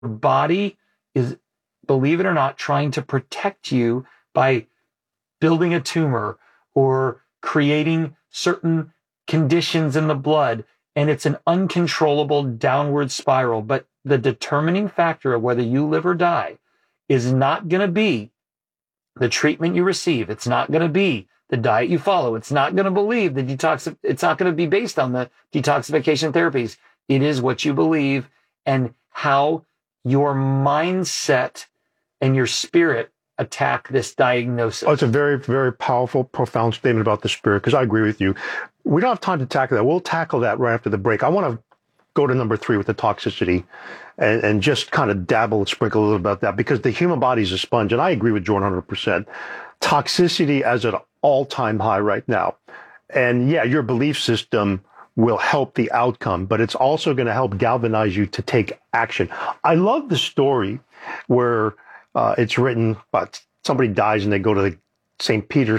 body is, believe it or not, trying to protect you by building a tumor or creating certain conditions in the blood. And it's an uncontrollable downward spiral. But the determining factor of whether you live or die is not going to be the treatment you receive. It's not going to be the diet you follow. It's not going to believe the detox. It's not going to be based on the detoxification therapies. It is what you believe and how your mindset and your spirit attack this diagnosis. Oh, it's a very, very powerful, profound statement about the spirit, because I agree with you. We don't have time to tackle that. We'll tackle that right after the break. I want to go to number 3 with the toxicity and just kind of dabble and sprinkle a little about that, because the human body is a sponge, and I agree with Jordan 100%. Toxicity as an all-time high right now. And yeah, your belief system will help the outcome, but it's also going to help galvanize you to take action. I love the story where it's written about somebody dies and they go to St. Peter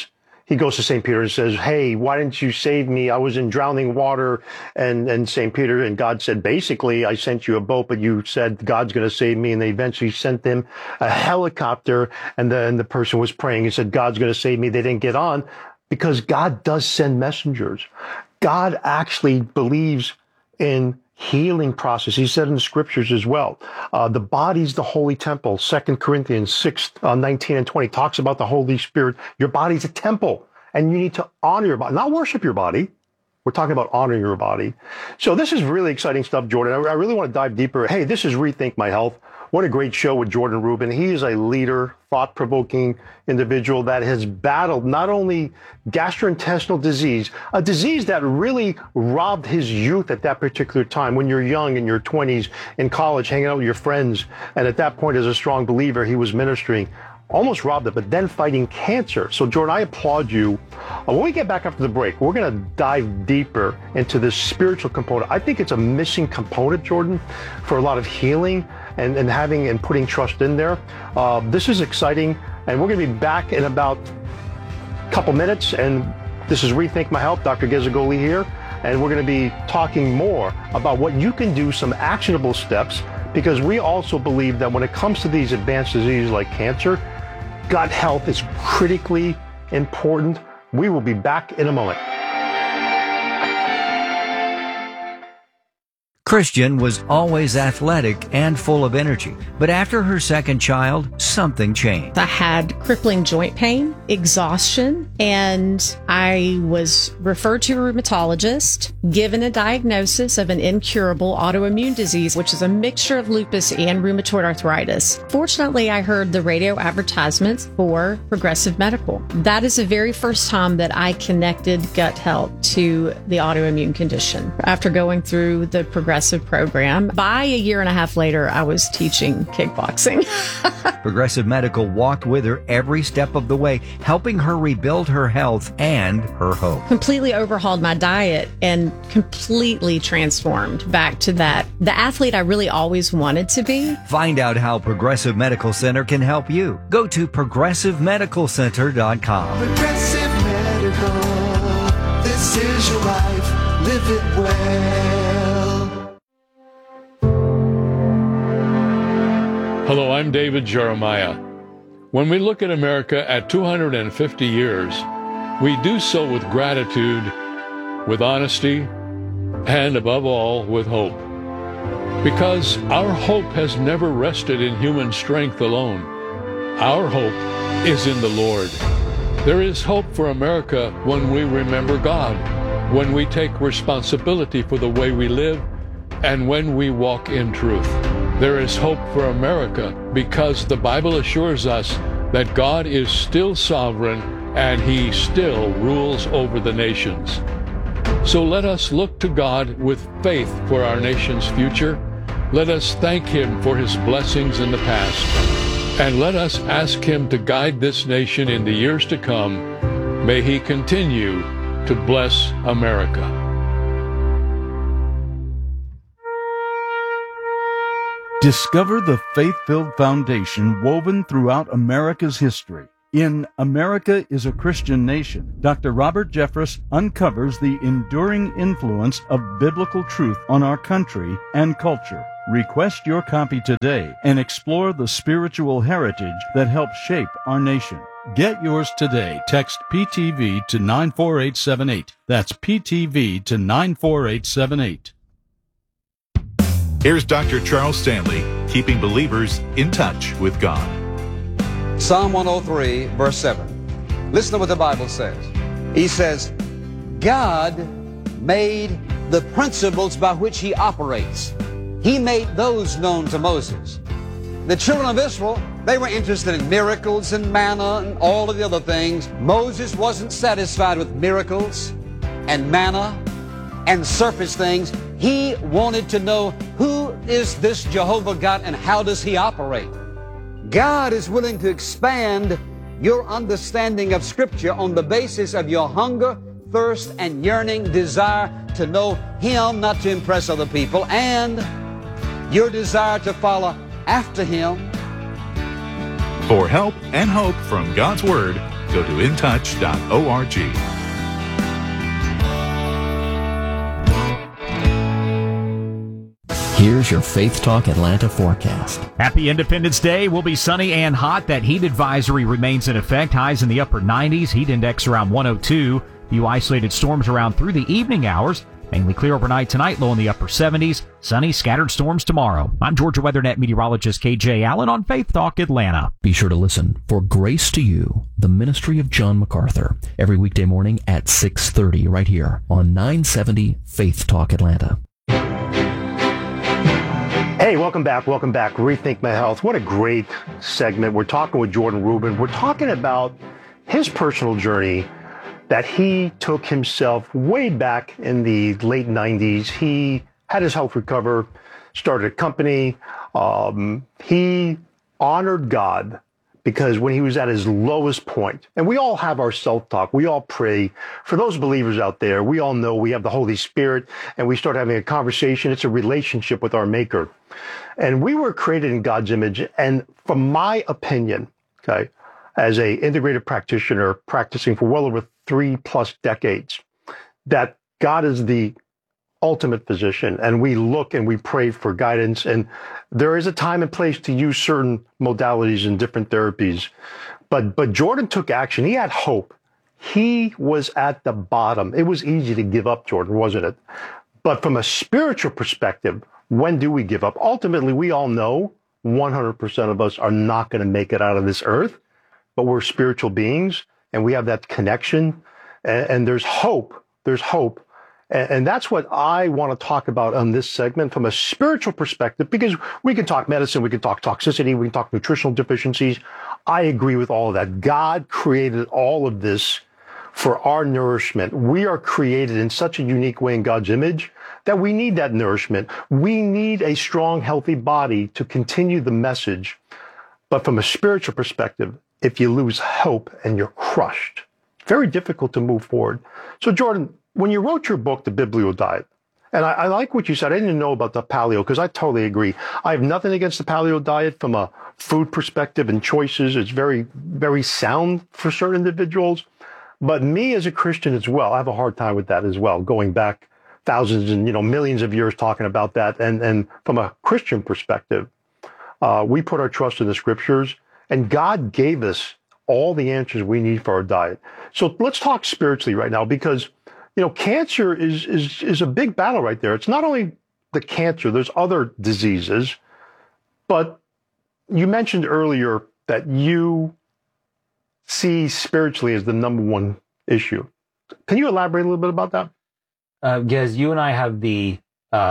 he goes to St. Peter and says, hey, why didn't you save me? I was in drowning water. And St. Peter and God said, basically, I sent you a boat, but you said God's going to save me. And they eventually sent him a helicopter. And then the person was praying and said, God's going to save me. They didn't get on because God does send messengers. God actually believes in healing process. He said in the scriptures as well, the body's the holy temple. 2 Corinthians 6, 19 and 20 talks about the Holy Spirit. Your body's a temple and you need to honor your body, not worship your body. We're talking about honoring your body. So this is really exciting stuff, Jordan. I really want to dive deeper. Hey, this is Rethink My Health. What a great show with Jordan Rubin. He is a leader, thought-provoking individual that has battled not only gastrointestinal disease, a disease that really robbed his youth at that particular time. When you're young in your 20s, in college, hanging out with your friends, and at that point, as a strong believer, he was ministering, almost robbed it, but then fighting cancer. So, Jordan, I applaud you. When we get back after the break, we're going to dive deeper into this spiritual component. I think it's a missing component, Jordan, for a lot of healing and having and putting trust in there. This is exciting, and we're going to be back in about a couple minutes. And this is Rethink My Health, Dr. Ghizzagoli here, and we're going to be talking more about what you can do, some actionable steps, because we also believe that when it comes to these advanced diseases like cancer, gut health is critically important. We will be back in a moment. Christian was always athletic and full of energy, but after her second child, something changed. I had crippling joint pain, exhaustion, and I was referred to a rheumatologist, given a diagnosis of an incurable autoimmune disease, which is a mixture of lupus and rheumatoid arthritis. Fortunately, I heard the radio advertisements for Progressive Medical. That is the very first time that I connected gut health to the autoimmune condition. After going through the Progressive program, by a year and a half later, I was teaching kickboxing. Progressive Medical walked with her every step of the way, helping her rebuild her health and her hope. Completely overhauled my diet and completely transformed back to the athlete I really always wanted to be. Find out how Progressive Medical Center can help you. Go to progressivemedicalcenter.com. Progressive Medical, this is your life, live it well. Hello, I'm David Jeremiah. When we look at America at 250 years, we do so with gratitude, with honesty, and above all, with hope. Because our hope has never rested in human strength alone. Our hope is in the Lord. There is hope for America when we remember God, when we take responsibility for the way we live, and when we walk in truth. There is hope for America because the Bible assures us that God is still sovereign and He still rules over the nations. So let us look to God with faith for our nation's future. Let us thank Him for His blessings in the past. And let us ask Him to guide this nation in the years to come. May He continue to bless America. Discover the faith-filled foundation woven throughout America's history. In America is a Christian Nation, Dr. Robert Jeffress uncovers the enduring influence of biblical truth on our country and culture. Request your copy today and explore the spiritual heritage that helped shape our nation. Get yours today. Text PTV to 94878. That's PTV to 94878. Here's Dr. Charles Stanley, keeping believers in touch with God. Psalm 103, verse 7. Listen to what the Bible says. He says, God made the principles by which He operates. He made those known to Moses. The children of Israel, they were interested in miracles and manna and all of the other things. Moses wasn't satisfied with miracles and manna and surface things. He wanted to know, who is this Jehovah God and how does He operate? God is willing to expand your understanding of Scripture on the basis of your hunger, thirst, and yearning desire to know Him, not to impress other people, and your desire to follow after Him. For help and hope from God's Word, go to intouch.org. Here's your Faith Talk Atlanta forecast. Happy Independence Day. Will be sunny and hot. That heat advisory remains in effect. Highs in the upper 90s. Heat index around 102. Few isolated storms around through the evening hours. Mainly clear overnight tonight. Low in the upper 70s. Sunny, scattered storms tomorrow. I'm Georgia WeatherNet meteorologist KJ Allen on Faith Talk Atlanta. Be sure to listen for Grace to You, the ministry of John MacArthur, every weekday morning at 6:30 right here on 970 Faith Talk Atlanta. Hey, welcome back. Rethink My Health. What a great segment. We're talking with Jordan Rubin. We're talking about his personal journey that he took himself way back in the late 90s. He had his health recover, started a company. He honored God because when he was at his lowest point, and we all have our self-talk, we all pray. For those believers out there, we all know we have the Holy Spirit and we start having a conversation. It's a relationship with our Maker. And we were created in God's image. And from my opinion, okay, as a integrative practitioner practicing for well over 3+ decades, that God is the ultimate physician, and we look and we pray for guidance, and there is a time and place to use certain modalities and different therapies. But Jordan took action. He had hope. He was at the bottom. It was easy to give up, Jordan, wasn't it? But from a spiritual perspective, when do we give up? Ultimately, we all know 100% of us are not going to make it out of this earth, but we're spiritual beings and we have that connection, and there's hope. There's hope. And that's what I want to talk about on this segment from a spiritual perspective, because we can talk medicine, we can talk toxicity, we can talk nutritional deficiencies. I agree with all of that. God created all of this for our nourishment. We are created in such a unique way in God's image that we need that nourishment. We need a strong, healthy body to continue the message. But from a spiritual perspective, if you lose hope and you're crushed, very difficult to move forward. So Jordan, when you wrote your book, The Biblio Diet, and I like what you said, I didn't know about the paleo, because I totally agree. I have nothing against the paleo diet from a food perspective and choices. It's very, very sound for certain individuals. But me as a Christian as well, I have a hard time with that as well, going back thousands and millions of years talking about that. And from a Christian perspective, we put our trust in the scriptures, and God gave us all the answers we need for our diet. So let's talk spiritually right now, because cancer is a big battle right there. It's not only the cancer, there's other diseases, but you mentioned earlier that you see spiritually as the number one issue. Can you elaborate a little bit about that? Gez, you and I have the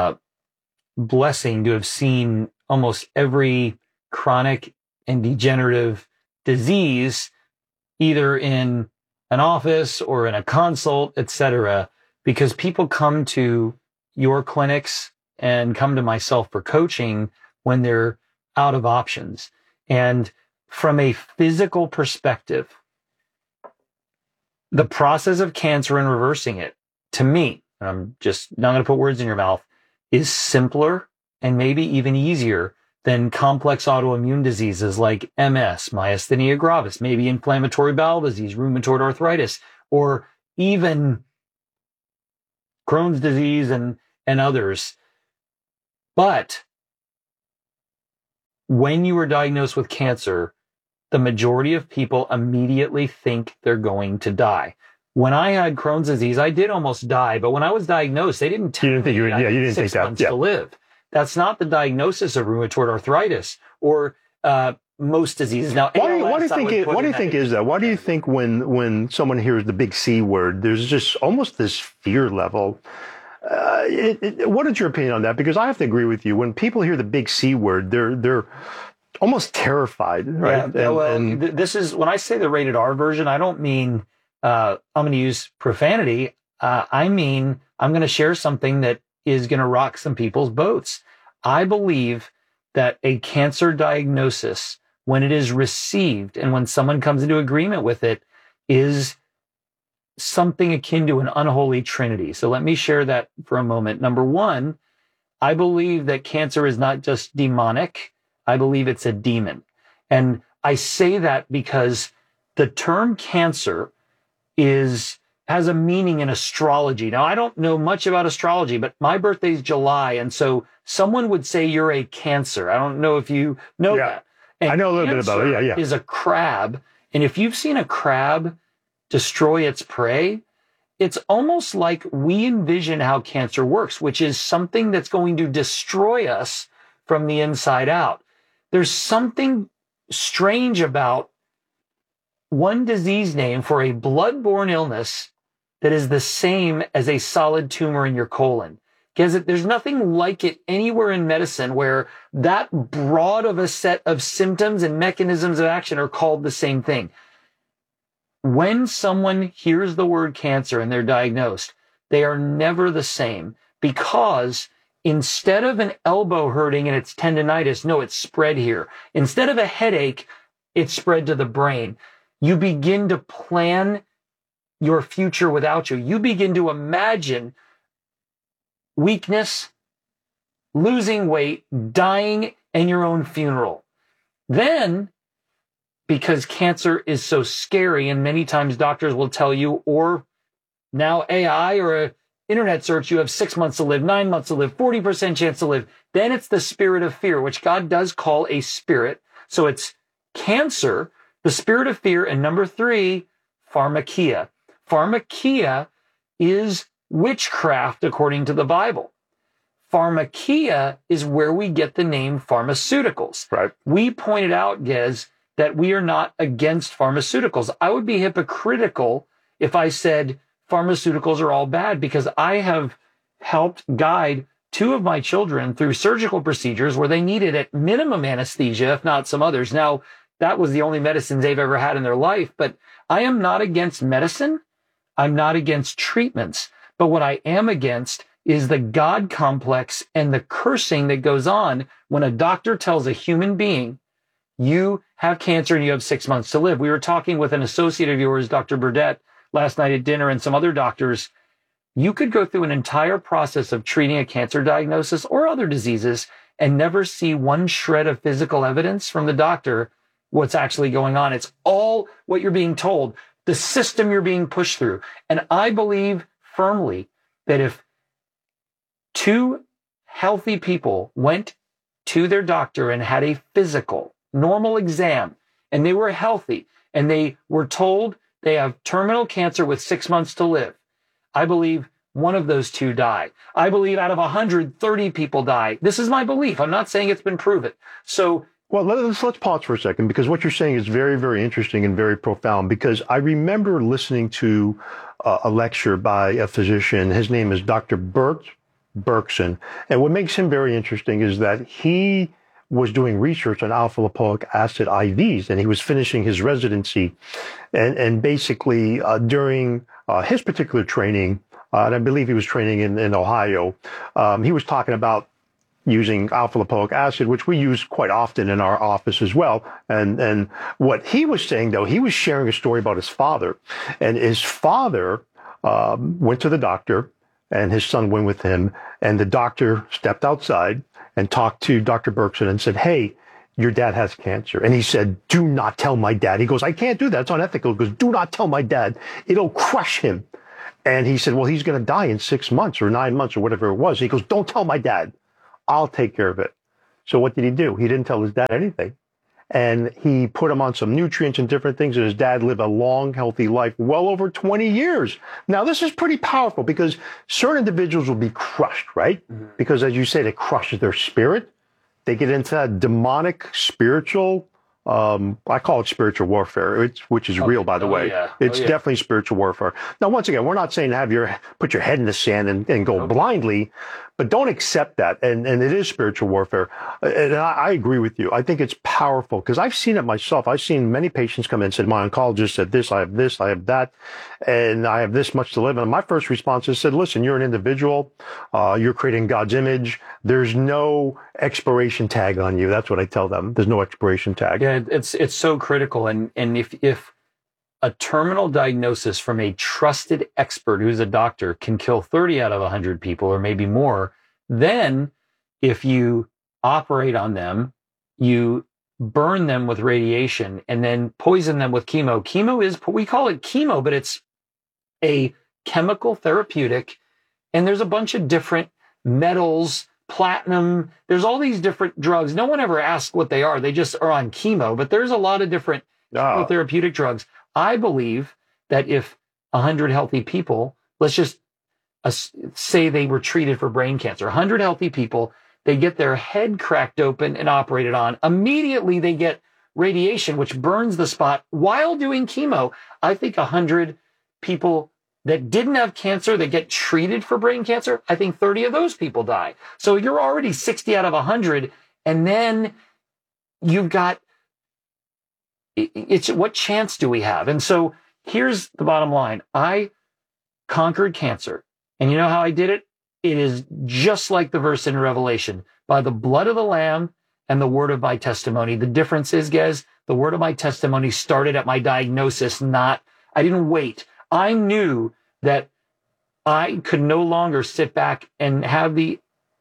blessing to have seen almost every chronic and degenerative disease, either in an office or in a consult, etc., because people come to your clinics and come to myself for coaching when they're out of options. And from a physical perspective, the process of cancer and reversing it, to me, I'm just not going to put words in your mouth, is simpler and maybe even easier than complex autoimmune diseases like MS, myasthenia gravis, maybe inflammatory bowel disease, rheumatoid arthritis, or even Crohn's disease and others. But when you are diagnosed with cancer, the majority of people immediately think they're going to die. When I had Crohn's disease, I did almost die, but when I was diagnosed, they didn't tell me you didn't think 6 that. months Yeah. to live. That's not the diagnosis of rheumatoid arthritis or most diseases. Now, Why do you ALS, think is that? Why do you think when someone hears the big C word, there's just almost this fear level? What is your opinion on that? Because I have to agree with you. When people hear the big C word, they're almost terrified, right? Yeah, this is when I say the rated R version. I don't mean I'm going to use profanity. I mean I'm going to share something that is going to rock some people's boats. I believe that a cancer diagnosis, when it is received and when someone comes into agreement with it, is something akin to an unholy trinity. So let me share that for a moment. Number one, I believe that cancer is not just demonic. I believe it's a demon. And I say that because the term cancer has a meaning in astrology. Now, I don't know much about astrology, but my birthday's July. And so someone would say you're a Cancer. I don't know if you know that. And I know a little bit about it. Yeah. Is a crab. And if you've seen a crab destroy its prey, it's almost like we envision how cancer works, which is something that's going to destroy us from the inside out. There's something strange about one disease name for a blood-borne illness that is the same as a solid tumor in your colon. Because there's nothing like it anywhere in medicine where that broad of a set of symptoms and mechanisms of action are called the same thing. When someone hears the word cancer and they're diagnosed, they are never the same, because instead of an elbow hurting and it's tendonitis, no, it's spread here. Instead of a headache, it's spread to the brain. You begin to plan your future without you. You begin to imagine weakness, losing weight, dying, and your own funeral. Then, because cancer is so scary, and many times doctors will tell you, or now AI or an internet search, you have 6 months to live, 9 months to live, 40% chance to live. Then it's the spirit of fear, which God does call a spirit. So it's cancer, the spirit of fear, and number 3, pharmakia. Pharmakia is witchcraft according to the Bible. Pharmakia is where we get the name pharmaceuticals. Right. We pointed out, Gez, that we are not against pharmaceuticals. I would be hypocritical if I said pharmaceuticals are all bad, because I have helped guide 2 of my children through surgical procedures where they needed at minimum anesthesia, if not some others. Now, that was the only medicines they've ever had in their life, but I am not against medicine. I'm not against treatments. But what I am against is the God complex and the cursing that goes on when a doctor tells a human being, you have cancer and you have 6 months to live. We were talking with an associate of yours, Dr. Burdett, last night at dinner, and some other doctors. You could go through an entire process of treating a cancer diagnosis or other diseases and never see one shred of physical evidence from the doctor what's actually going on. It's all what you're being told, the system you're being pushed through. And I believe firmly that if 2 healthy people went to their doctor and had a physical, normal exam, and they were healthy, and they were told they have terminal cancer with 6 months to live, I believe one of those 2 die. I believe out of 130 people die. This is my belief. I'm not saying it's been proven. So, well, let's pause for a second, because what you're saying is very, very interesting and very profound, because I remember listening to a lecture by a physician. His name is Dr. Bert Berkson. And what makes him very interesting is that he was doing research on alpha lipoic acid IVs, and he was finishing his residency. And basically, during his particular training, and I believe he was training in Ohio, he was talking about using alpha lipoic acid, which we use quite often in our office as well. And what he was saying, though, he was sharing a story about his father. And his father went to the doctor, and his son went with him. And the doctor stepped outside and talked to Dr. Berkson and said, hey, your dad has cancer. And he said, do not tell my dad. He goes, I can't do that. It's unethical. He goes, do not tell my dad. It'll crush him. And he said, well, he's going to die in 6 months or 9 months or whatever it was. He goes, don't tell my dad. I'll take care of it. So what did he do? He didn't tell his dad anything. And he put him on some nutrients and different things, and his dad lived a long, healthy life, well over 20 years. Now, this is pretty powerful because certain individuals will be crushed, right? Because as you say, it crushes their spirit. They get into that demonic spiritual, I call it spiritual warfare, which is real, by the way. Yeah. It's definitely spiritual warfare. Now, once again, we're not saying put your head in the sand and go blindly, but don't accept that. And it is spiritual warfare. And I agree with you. I think it's powerful because I've seen it myself. I've seen many patients come in and said, my oncologist said this, I have that, and I have this much to live. And my first response is said, listen, you're an individual. You're creating God's image. There's no expiration tag on you. That's what I tell them. There's no expiration tag. Yeah, it's so critical. And if a terminal diagnosis from a trusted expert who's a doctor can kill 30 out of 100 people or maybe more, then if you operate on them, you burn them with radiation and then poison them with chemo. Chemo is, we call it chemo, but it's a chemical therapeutic. And there's a bunch of different metals, platinum. There's all these different drugs. No one ever asks what they are. They just are on chemo, but there's a lot of different therapeutic drugs. I believe that if 100 healthy people, let's just say they were treated for brain cancer, 100 healthy people, they get their head cracked open and operated on. Immediately they get radiation, which burns the spot while doing chemo. I think 100 people that didn't have cancer, that get treated for brain cancer, I think 30 of those people die. So you're already 60 out of 100. And then you've got, it's what chance do we have? And so here's the bottom line. I conquered cancer. And you know how I did it? It is just like the verse in Revelation, by the blood of the Lamb and the word of my testimony. The difference is, Gez, the word of my testimony started at my diagnosis, I didn't wait. I knew that I could no longer sit back and have the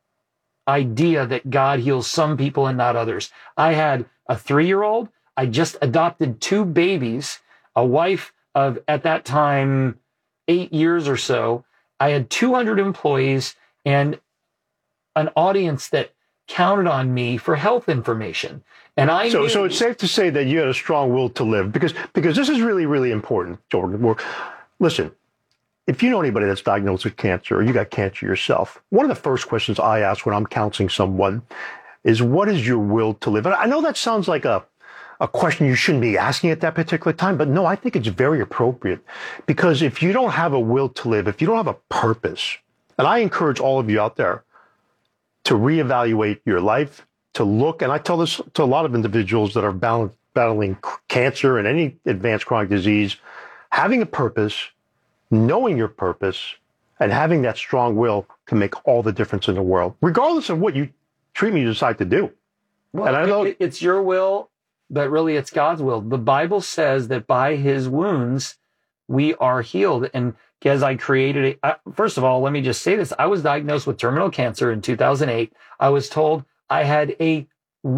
idea that God heals some people and not others. I had a 3-year-old. I just adopted 2 babies, a wife of, at that time, 8 years or so. I had 200 employees and an audience that counted on me for health information. And I so it's safe to say that you had a strong will to live because this is really, really important, Jordan. Listen, if you know anybody that's diagnosed with cancer or you got cancer yourself, one of the first questions I ask when I'm counseling someone is, what is your will to live? And I know that sounds like a question you shouldn't be asking at that particular time, but no, I think it's very appropriate because if you don't have a will to live, if you don't have a purpose, and I encourage all of you out there to reevaluate your life, to look, and I tell this to a lot of individuals that are battling cancer and any advanced chronic disease, having a purpose, knowing your purpose, and having that strong will can make all the difference in the world, regardless of what treatment you decide to do. Well, and I know it's your will, but really it's God's will. The Bible says that by his wounds, we are healed. And as I created first of all, let me just say this. I was diagnosed with terminal cancer in 2008. I was told I had a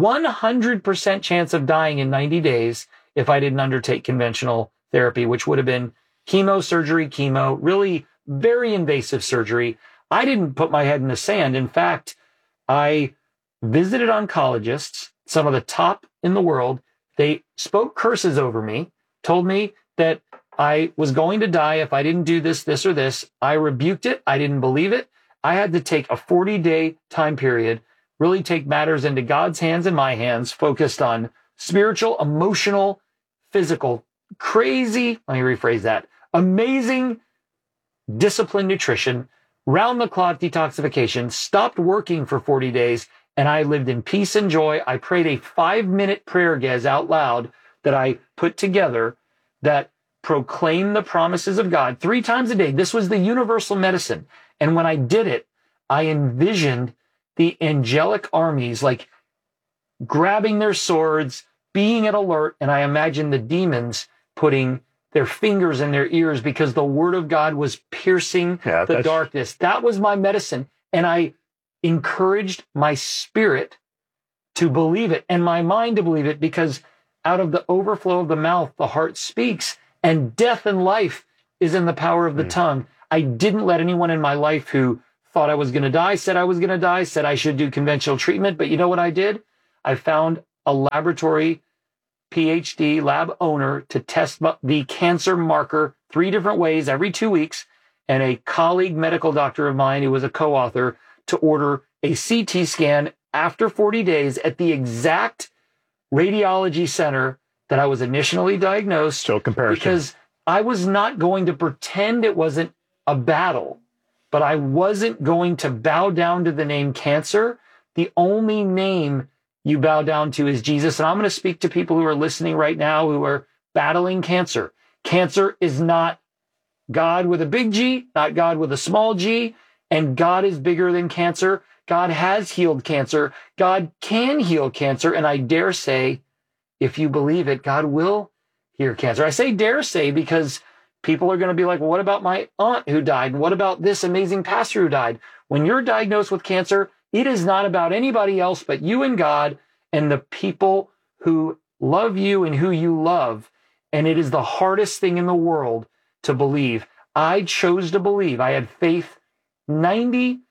100% chance of dying in 90 days if I didn't undertake conventional therapy, which would have been chemo, really very invasive surgery. I didn't put my head in the sand. In fact, I visited oncologists, some of the top in the world. They spoke curses over me, told me that I was going to die if I didn't do this, this, or this. I rebuked it. I didn't believe it. I had to take a 40-day time period, really take matters into God's hands and my hands, focused on spiritual, emotional, physical, crazy, let me rephrase that, amazing disciplined nutrition, round-the-clock detoxification, stopped working for 40 days, and I lived in peace and joy. I prayed a 5-minute prayer, Gez, out loud that I put together that proclaimed the promises of God 3 times a day. This was the universal medicine. And when I did it, I envisioned the angelic armies like grabbing their swords, being at alert, and I imagined the demons putting their fingers in their ears because the word of God was piercing the darkness. That was my medicine. And I encouraged my spirit to believe it and my mind to believe it, because out of the overflow of the mouth, the heart speaks, and death and life is in the power of the tongue. I didn't let anyone in my life who thought I was going to die, said I was going to die, said I should do conventional treatment. But you know what I did? I found a laboratory PhD lab owner to test the cancer marker 3 different ways every 2 weeks, and a colleague medical doctor of mine who was a co-author to order a CT scan after 40 days at the exact radiology center that I was initially diagnosed. So comparison. Because I was not going to pretend it wasn't a battle, but I wasn't going to bow down to the name cancer. The only name you bow down to is Jesus. And I'm going to speak to people who are listening right now who are battling cancer. Cancer is not God with a big G, not God with a small g, and God is bigger than cancer. God has healed cancer. God can heal cancer. And I dare say, if you believe it, God will heal cancer. I say dare say because people are going to be like, well, what about my aunt who died? And what about this amazing pastor who died? When you're diagnosed with cancer, it is not about anybody else but you and God and the people who love you and who you love. And it is the hardest thing in the world to believe. I chose to believe. I had faith 99%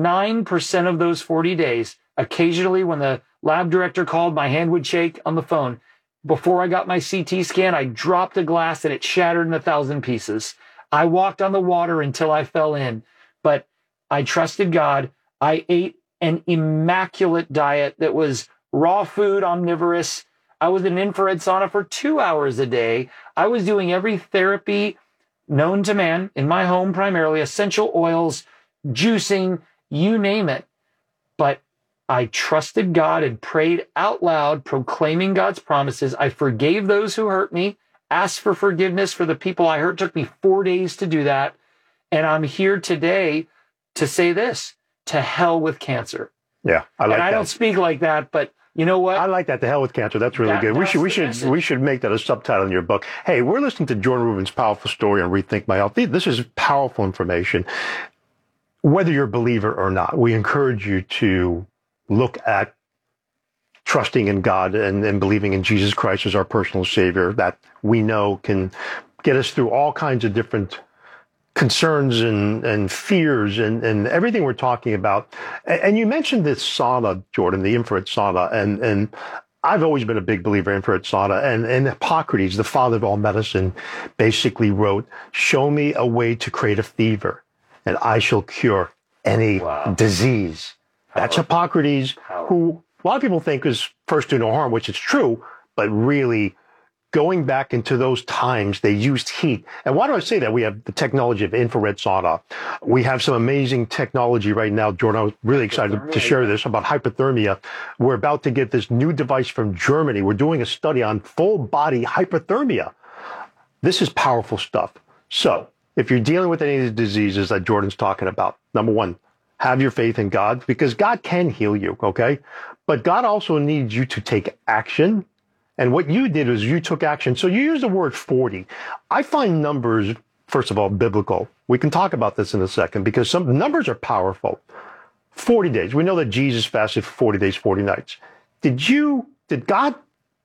of those 40 days. Occasionally, when the lab director called, my hand would shake on the phone. Before I got my CT scan, I dropped a glass and it shattered in 1,000 pieces. I walked on the water until I fell in. But I trusted God. I ate an immaculate diet that was raw food, omnivorous. I was in an infrared sauna for 2 hours a day. I was doing every therapy known to man in my home, primarily essential oils, juicing, you name it. But I trusted God and prayed out loud, proclaiming God's promises. I forgave those who hurt me, asked for forgiveness for the people I hurt. It took me 4 days to do that. And I'm here today to say this: to hell with cancer. Yeah, I like that. I don't speak like that, but you know what? I like that. To hell with cancer. That's really good. We should make that a subtitle in your book. Hey, we're listening to Jordan Rubin's powerful story on Rethink My Health. This is powerful information. Whether you're a believer or not, we encourage you to look at trusting in God and believing in Jesus Christ as our personal Savior, that we know can get us through all kinds of different concerns and fears and everything we're talking about. And you mentioned this sauna, Jordan, the infrared sauna, and I've always been a big believer in infrared sauna. And Hippocrates, the father of all medicine, basically wrote, "Show me a way to create a fever, and I shall cure any disease." That's Hippocrates, who a lot of people think is first do no harm, which is true, but really going back into those times, they used heat. And why do I say that? We have the technology of infrared sauna. We have some amazing technology right now, Jordan. I was really excited to share this about hypothermia. We're about to get this new device from Germany. We're doing a study on full body hypothermia. This is powerful stuff. So if you're dealing with any of the diseases that Jordan's talking about, number one, have your faith in God, because God can heal you, okay? But God also needs you to take action. And what you did is you took action. So you used the word 40. I find numbers, first of all, biblical. We can talk about this in a second because some numbers are powerful. 40 days. We know that Jesus fasted for 40 days, 40 nights. Did God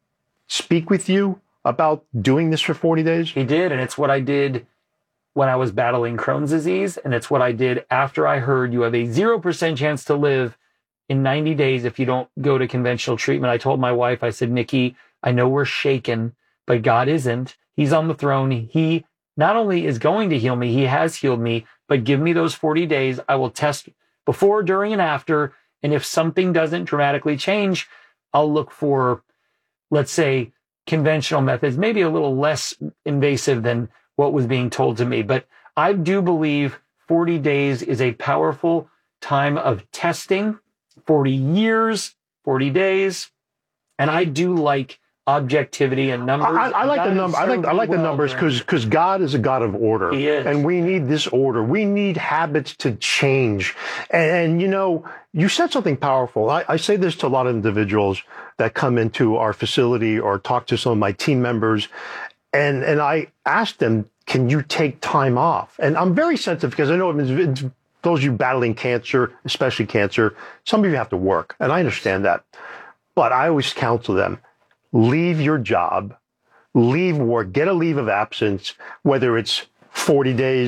speak with you about doing this for 40 days? He did, and it's what I did when I was battling Crohn's disease, and it's what I did after I heard you have a 0% chance to live in 90 days if you don't go to conventional treatment. I told my wife, I said, Nikki, I know we're shaken, but God isn't. He's on the throne. He not only is going to heal me, he has healed me, but give me those 40 days. I will test before, during, and after. And if something doesn't dramatically change, I'll look for, let's say, conventional methods, maybe a little less invasive than what was being told to me. But I do believe 40 days is a powerful time of testing. 40 years, 40 days. And I do like objectivity and numbers. I like the number. I like the numbers because God is a God of order. He is. And we need this order. We need habits to change. And you know, you said something powerful. I say this to a lot of individuals that come into our facility or talk to some of my team members. And I ask them, can you take time off? And I'm very sensitive because I know it's those of you battling cancer, especially cancer, some of you have to work. And I understand that. But I always counsel them, leave your job, leave work, get a leave of absence, whether it's 40 days,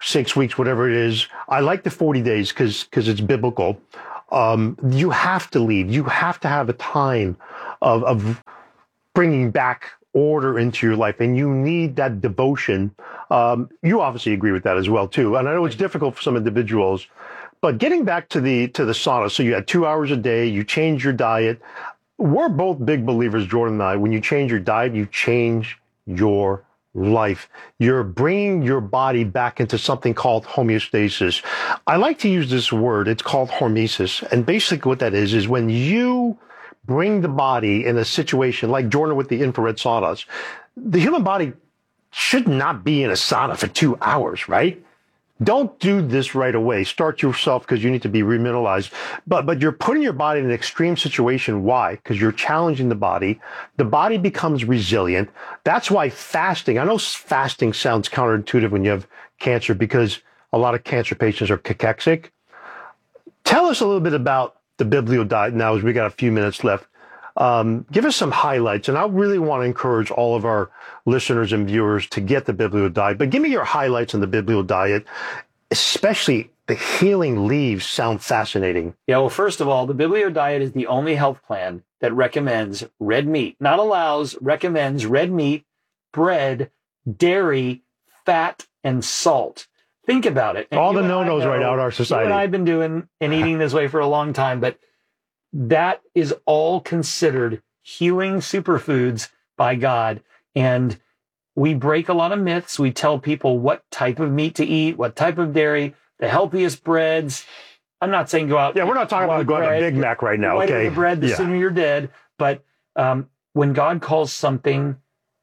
6 weeks, whatever it is. I like the 40 days because it's biblical. You have to lead. You have to have a time of bringing back order into your life, and you need that devotion. You obviously agree with that as well too. And I know it's difficult for some individuals, but getting back to the sauna. So you had 2 hours a day. You change your diet. We're both big believers, Jordan and I. When you change your diet, you change your life. You're bringing your body back into something called homeostasis. I like to use this word. It's called hormesis. And basically what that is when you bring the body in a situation like Jordan with the infrared saunas, the human body should not be in a sauna for 2 hours, right? Don't do this right away. Start yourself because you need to be remineralized. But you're putting your body in an extreme situation. Why? Because you're challenging the body. The body becomes resilient. That's why fasting, I know fasting sounds counterintuitive when you have cancer because a lot of cancer patients are cachexic. Tell us a little bit about the Biblio diet now as we got a few minutes left. Give us some highlights, and I really want to encourage all of our listeners and viewers to get the Biblio diet. But give me your highlights on the Biblio diet, especially the healing leaves sound fascinating. Yeah, well, first of all, the Biblio diet is the only health plan that recommends red meat, not allows, recommends red meat, bread, dairy, fat, and salt. Think about it. And all the no-nos right out in our society. You and I have been doing and eating this way for a long time, but that is all considered healing superfoods by God. And we break a lot of myths. We tell people what type of meat to eat, what type of dairy, the healthiest breads. I'm not saying go out. Yeah, we're not talking about going to Big Mac right now. Okay. The bread, the sooner you're dead. But when God calls something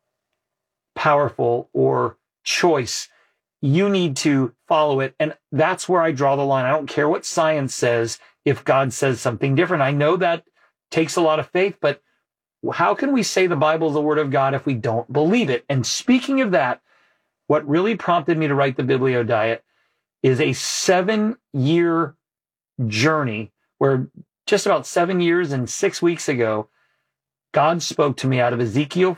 powerful or choice, you need to follow it. And that's where I draw the line. I don't care what science says. If God says something different, I know that takes a lot of faith, but how can we say the Bible is the word of God if we don't believe it? And speaking of that, what really prompted me to write the Biblio diet is a 7-year journey where just about 7 years and 6 weeks ago, God spoke to me out of Ezekiel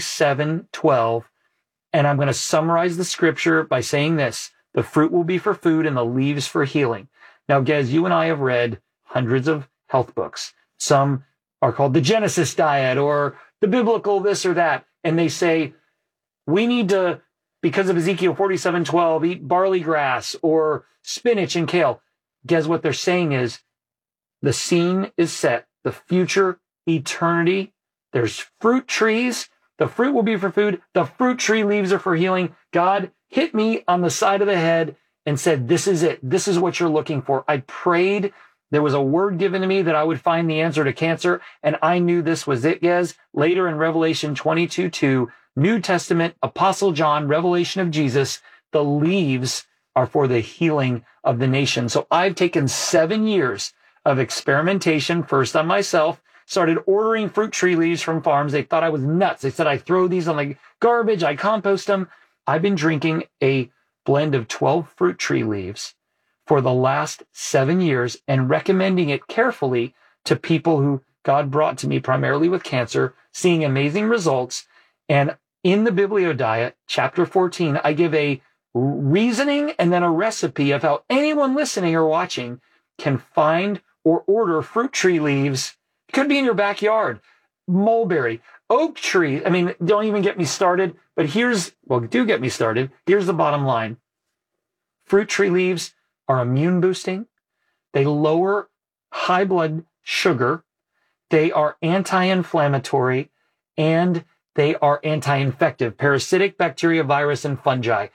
47:12. And I'm going to summarize the scripture by saying this: the fruit will be for food and the leaves for healing. Now, Gez, you and I have read hundreds of health books. Some are called the Genesis diet or the biblical this or that. And they say, we need to, because of Ezekiel 47:12, eat barley grass or spinach and kale. Guess what they're saying is the scene is set, the future, eternity. There's fruit trees. The fruit will be for food. The fruit tree leaves are for healing. God hit me on the side of the head and said, this is it. This is what you're looking for. I prayed. There was a word given to me that I would find the answer to cancer. And I knew this was it, Gez. Later in Revelation 22:2, New Testament, Apostle John, revelation of Jesus, the leaves are for the healing of the nation. So I've taken 7 years of experimentation, first on myself, started ordering fruit tree leaves from farms. They thought I was nuts. They said I throw these on the garbage, I compost them. I've been drinking a blend of 12 fruit tree leaves for the last 7 years and recommending it carefully to people who God brought to me primarily with cancer, seeing amazing results. And in the Biblio diet, chapter 14, I give a reasoning and then a recipe of how anyone listening or watching can find or order fruit tree leaves. It could be in your backyard, mulberry, oak tree. I mean, don't even get me started, but do get me started. Here's the bottom line. Fruit tree leaves are immune boosting. They lower high blood sugar. They are anti-inflammatory, and they are anti-infective, parasitic, bacteria, virus, and fungi.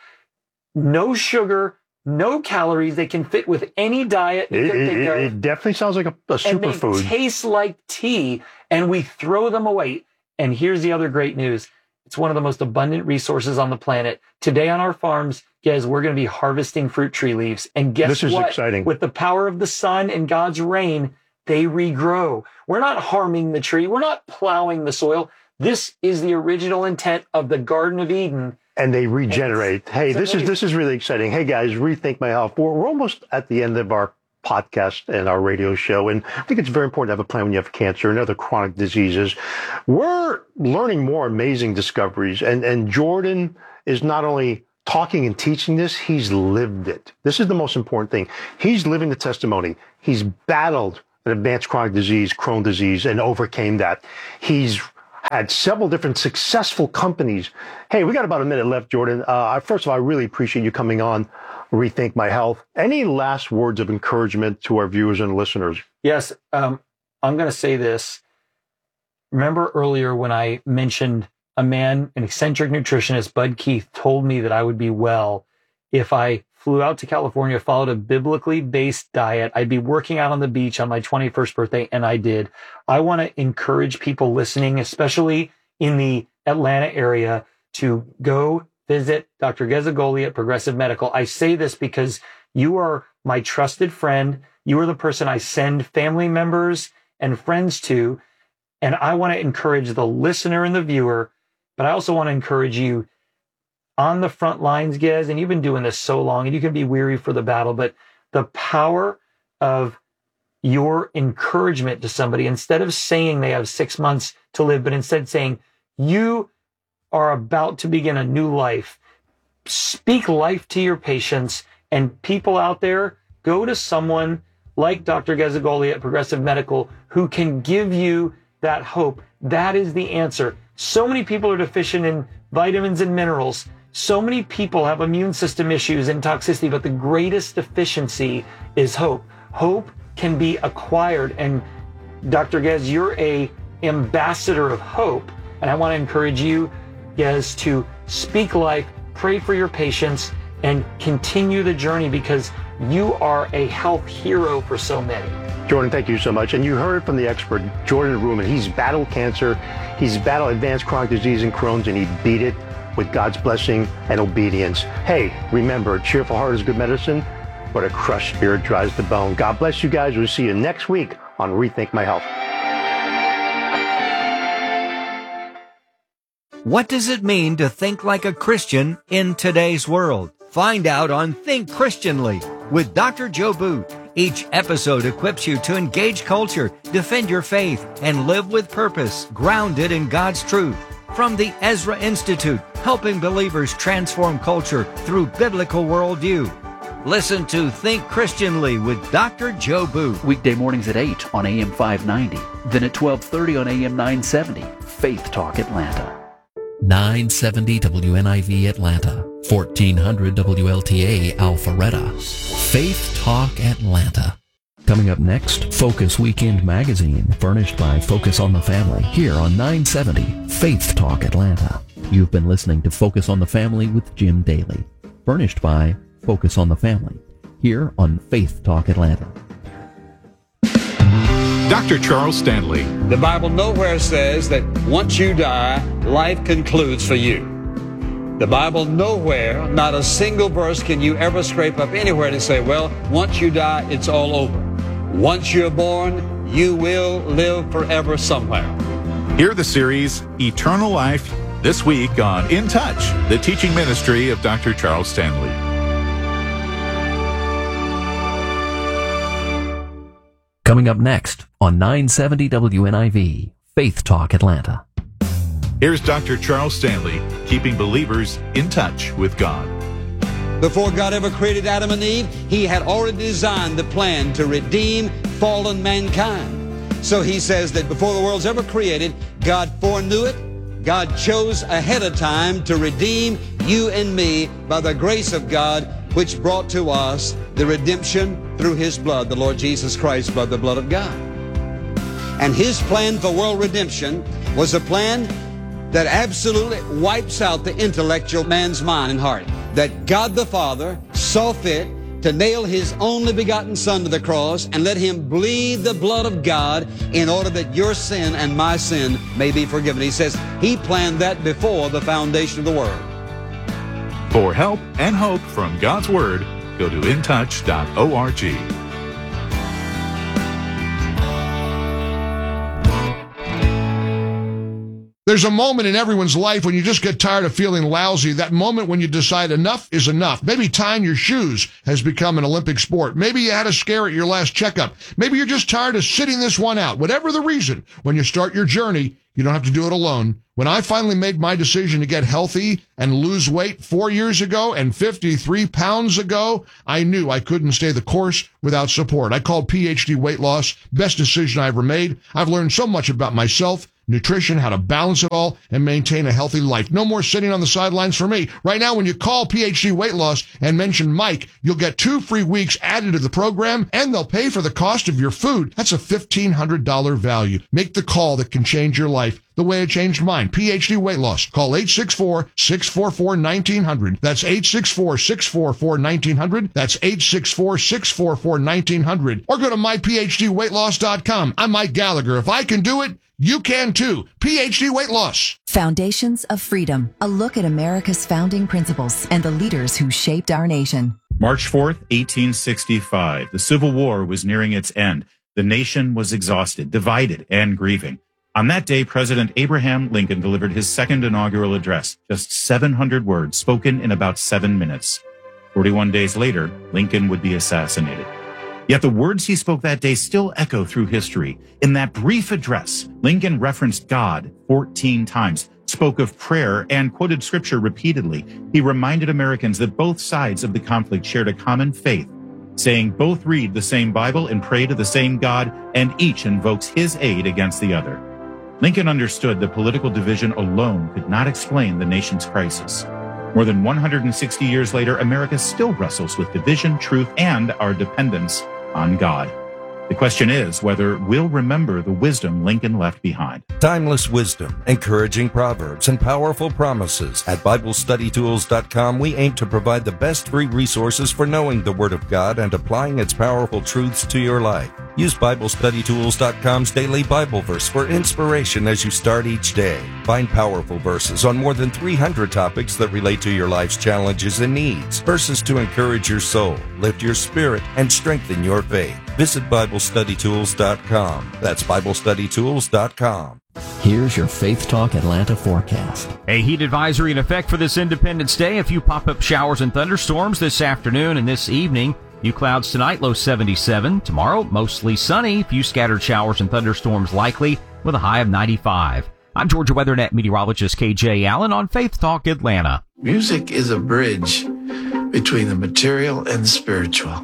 No sugar, no calories. They can fit with any diet. It definitely sounds like a superfood. And they taste like tea, and we throw them away. And here's the other great news. It's one of the most abundant resources on the planet. Today on our farms, guys, we're going to be harvesting fruit tree leaves. And guess what? This is exciting. With the power of the sun and God's rain, they regrow. We're not harming the tree. We're not plowing the soil. This is the original intent of the Garden of Eden. And they regenerate. Hey, this is really exciting. Hey guys, Rethink My Health. We're almost at the end of our podcast and our radio show. And I think it's very important to have a plan when you have cancer and other chronic diseases. We're learning more amazing discoveries. And Jordan is not only talking and teaching this, he's lived it. This is the most important thing. He's living the testimony. He's battled an advanced chronic disease, Crohn's disease, and overcame that. He's had several different successful companies. Hey, we got about a minute left, Jordan. First of all, I really appreciate you coming on Rethink My Health. Any last words of encouragement to our viewers and listeners? Yes, I'm going to say this. Remember earlier when I mentioned a man, an eccentric nutritionist, Bud Keith, told me that I would be well if I flew out to California, followed a biblically based diet. I'd be working out on the beach on my 21st birthday, and I did. I want to encourage people listening, especially in the Atlanta area, to go visit Dr. Gazzagoli at Progressive Medical. I say this because you are my trusted friend. You are the person I send family members and friends to. And I want to encourage the listener and the viewer, but I also want to encourage you on the front lines, Gez, and you've been doing this so long and you can be weary for the battle, but the power of your encouragement to somebody, instead of saying they have 6 months to live, but instead saying you are about to begin a new life. Speak life to your patients, and people out there, go to someone like Dr. Gazzagoli at Progressive Medical who can give you that hope. That is the answer. So many people are deficient in vitamins and minerals. So many people have immune system issues and toxicity, but the greatest deficiency is hope. Hope can be acquired, and Dr. Gez, you're a ambassador of hope, and I want to encourage you, Gez, to speak life, pray for your patients, and continue the journey, because you are a health hero for so many. Jordan, thank you so much. And you heard from the expert, Jordan Ruman. He's battled cancer, he's battled advanced chronic disease and Crohn's, and he beat it with God's blessing and obedience. Hey, remember, a cheerful heart is good medicine, but a crushed spirit dries the bone. God bless you guys. We'll see you next week on Rethink My Health. What does it mean to think like a Christian in today's world? Find out on Think Christianly with Dr. Joe Boot. Each episode equips you to engage culture, defend your faith, and live with purpose, grounded in God's truth. From the Ezra Institute, helping believers transform culture through biblical worldview. Listen to Think Christianly with Dr. Joe Boot. Weekday mornings at 8 on AM 590. Then at 12:30 on AM 970. Faith Talk Atlanta. 970 WNIV Atlanta, 1400 WLTA Alpharetta. Faith Talk Atlanta. Coming up next, Focus Weekend Magazine, furnished by Focus on the Family, here on 970 Faith Talk Atlanta. You've been listening to Focus on the Family with Jim Daly, furnished by Focus on the Family, here on Faith Talk Atlanta. Dr. Charles Stanley. The Bible nowhere says that once you die, life concludes for you. The Bible nowhere, not a single verse can you ever scrape up anywhere to say, well, once you die, it's all over. Once you're born, you will live forever somewhere. Hear the series Eternal Life this week on In Touch, the teaching ministry of Dr. Charles Stanley. Coming up next on 970 WNIV, Faith Talk Atlanta. Here's Dr. Charles Stanley, keeping believers in touch with God. Before God ever created Adam and Eve, He had already designed the plan to redeem fallen mankind. So He says that before the world's ever created, God foreknew it. God chose ahead of time to redeem you and me by the grace of God, which brought to us the redemption through His blood, the Lord Jesus Christ, by the blood of God. And His plan for world redemption was a plan that absolutely wipes out the intellectual man's mind and heart. That God the Father saw fit to nail His only begotten Son to the cross and let Him bleed the blood of God in order that your sin and my sin may be forgiven. He says He planned that before the foundation of the world. For help and hope from God's Word, go to intouch.org. There's a moment in everyone's life when you just get tired of feeling lousy, that moment when you decide enough is enough. Maybe tying your shoes has become an Olympic sport. Maybe you had a scare at your last checkup. Maybe you're just tired of sitting this one out. Whatever the reason, when you start your journey, You don't have to do it alone. When I finally made my decision to get healthy and lose weight 4 years ago and 53 pounds ago, I knew I couldn't stay the course without support. I called PhD Weight Loss. Best decision I ever made. I've learned so much about myself, nutrition, how to balance it all, and maintain a healthy life. No more sitting on the sidelines for me. Right now, when you call PhD Weight Loss and mention Mike, you'll get 2 free weeks added to the program, and they'll pay for the cost of your food. That's a $1,500 value. Make the call that can change your life the way it changed mine. PhD Weight Loss. Call 864-644-1900. That's 864-644-1900. That's 864-644-1900. Or go to myphdweightloss.com. I'm Mike Gallagher. If I can do it, you can too. PhD Weight Loss. Foundations of Freedom. A look at America's founding principles and the leaders who shaped our nation. March 4th, 1865. The Civil War was nearing its end. The nation was exhausted, divided, and grieving. On that day, President Abraham Lincoln delivered his second inaugural address, just 700 words spoken in about 7 minutes. 41 days later, Lincoln would be assassinated. Yet the words he spoke that day still echo through history. In that brief address, Lincoln referenced God 14 times, spoke of prayer, and quoted scripture repeatedly. He reminded Americans that both sides of the conflict shared a common faith, saying both read the same Bible and pray to the same God, and each invokes his aid against the other. Lincoln understood that political division alone could not explain the nation's crisis. More than 160 years later, America still wrestles with division, truth, and our dependence on God. The question is whether we'll remember the wisdom Lincoln left behind. Timeless wisdom, encouraging proverbs, and powerful promises. At BibleStudyTools.com, we aim to provide the best free resources for knowing the Word of God and applying its powerful truths to your life. Use BibleStudyTools.com's daily Bible verse for inspiration as you start each day. Find powerful verses on more than 300 topics that relate to your life's challenges and needs. Verses to encourage your soul, lift your spirit, and strengthen your faith. Visit BibleStudyTools.com. That's BibleStudyTools.com. Here's your Faith Talk Atlanta forecast. A heat advisory in effect for this Independence Day. A few pop-up showers and thunderstorms this afternoon and this evening. Few clouds tonight, low 77. Tomorrow, mostly sunny. Few scattered showers and thunderstorms likely with a high of 95. I'm Georgia WeatherNet meteorologist KJ Allen on Faith Talk Atlanta. Music is a bridge between the material and the spiritual.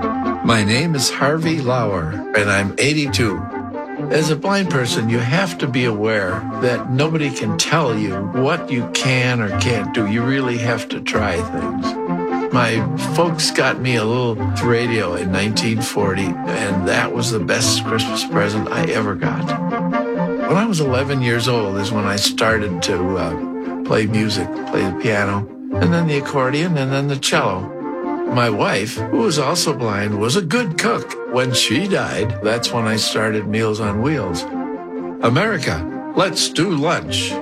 My name is Harvey Lauer, and I'm 82. As a blind person, you have to be aware that nobody can tell you what you can or can't do. You really have to try things. My folks got me a little radio in 1940, and that was the best Christmas present I ever got. When I was 11 years old is when I started to play music, play the piano, and then the accordion, and then the cello. My wife, who was also blind, was a good cook. When she died, that's when I started Meals on Wheels. America, let's do lunch.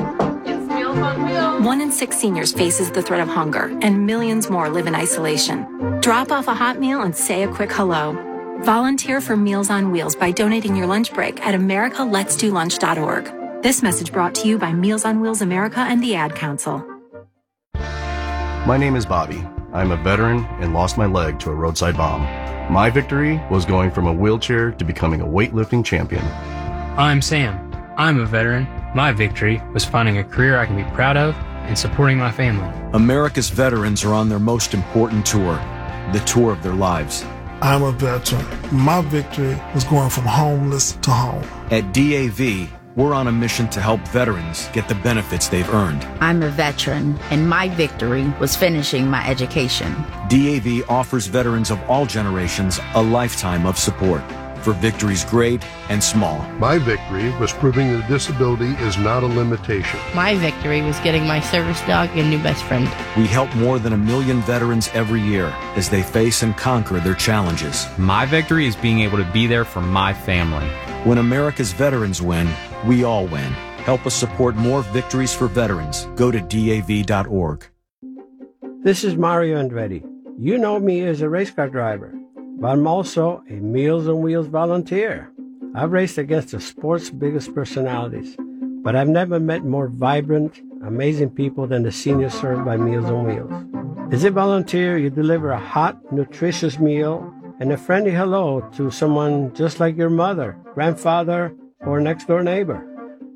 1 in 6 seniors faces the threat of hunger, and millions more live in isolation. Drop off a hot meal and say a quick hello. Volunteer for Meals on Wheels by donating your lunch break at americaletsdolunch.org. This message brought to you by Meals on Wheels America and the Ad Council. My name is Bobby. I'm a veteran and lost my leg to a roadside bomb. My victory was going from a wheelchair to becoming a weightlifting champion. I'm Sam. I'm a veteran. My victory was finding a career I can be proud of and supporting my family. America's veterans are on their most important tour, the tour of their lives. I'm a veteran. My victory was going from homeless to home. At DAV, we're on a mission to help veterans get the benefits they've earned. I'm a veteran, and my victory was finishing my education. DAV offers veterans of all generations a lifetime of support for victories great and small. My victory was proving that disability is not a limitation. My victory was getting my service dog a new best friend. We help more than 1 million veterans every year as they face and conquer their challenges. My victory is being able to be there for my family. When America's veterans win, we all win. Help us support more victories for veterans. Go to DAV.org. This is Mario Andretti. You know me as a race car driver, but I'm also a Meals on Wheels volunteer. I've raced against the sport's biggest personalities, but I've never met more vibrant, amazing people than the seniors served by Meals on Wheels. As a volunteer, you deliver a hot, nutritious meal and a friendly hello to someone just like your mother, grandfather, or next-door neighbor.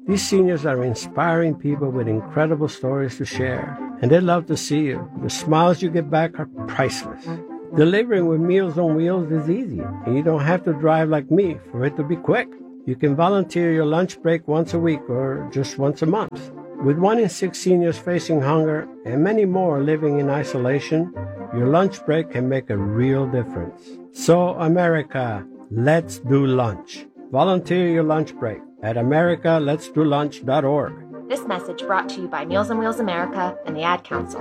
These seniors are inspiring people with incredible stories to share, and they love to see you. The smiles you get back are priceless. Delivering with Meals on Wheels is easy, and you don't have to drive like me for it to be quick. You can volunteer your lunch break once a week or just once a month. With 1 in 6 seniors facing hunger and many more living in isolation, your lunch break can make a real difference. So, America, let's do lunch. Volunteer your lunch break at americaletsdolunch.org. This message brought to you by Meals on Wheels America and the Ad Council.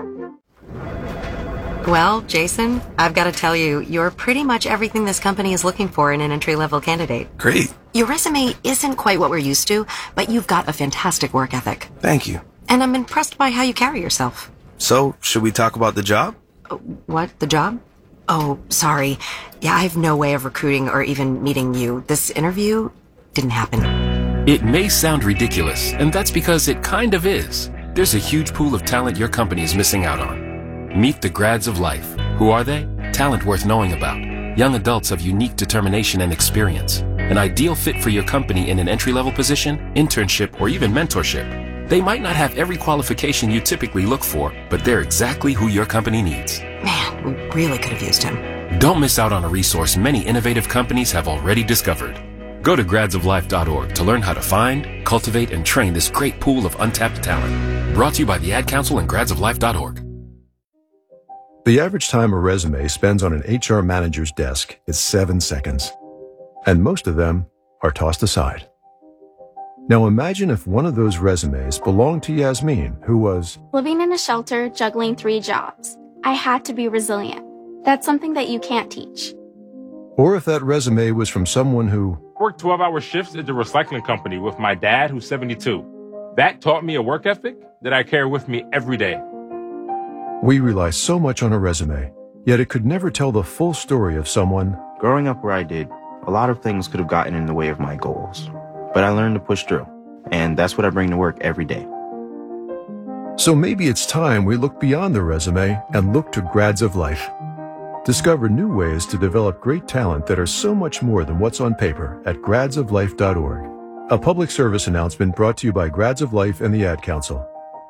Well, Jason, I've got to tell you, you're pretty much everything this company is looking for in an entry-level candidate. Great. Your resume isn't quite what we're used to, but you've got a fantastic work ethic. Thank you. And I'm impressed by how you carry yourself. So, should we talk about the job? What? The job? Oh, sorry. Yeah, I have no way of recruiting or even meeting you. This interview didn't happen. It may sound ridiculous, and that's because it kind of is. There's a huge pool of talent your company is missing out on. Meet the grads of life. Who are they? Talent worth knowing about. Young adults of unique determination and experience. An ideal fit for your company in an entry-level position, internship, or even mentorship. They might not have every qualification you typically look for, but they're exactly who your company needs. Man, we really could have used him. Don't miss out on a resource many innovative companies have already discovered. Go to gradsoflife.org to learn how to find, cultivate, and train this great pool of untapped talent. Brought to you by the Ad Council and gradsoflife.org. The average time a resume spends on an HR manager's desk is 7 seconds, and most of them are tossed aside. Now imagine if one of those resumes belonged to Yasmin, who was living in a shelter, juggling 3 jobs. I had to be resilient. That's something that you can't teach. Or if that resume was from someone who worked 12-hour shifts at the recycling company with my dad, who's 72. That taught me a work ethic that I carry with me every day. We rely so much on a resume, yet it could never tell the full story of someone. Growing up where I did, a lot of things could have gotten in the way of my goals. But I learned to push through, and that's what I bring to work every day. So maybe it's time we look beyond the resume and look to Grads of Life. Discover new ways to develop great talent that are so much more than what's on paper at gradsoflife.org. A public service announcement brought to you by Grads of Life and the Ad Council.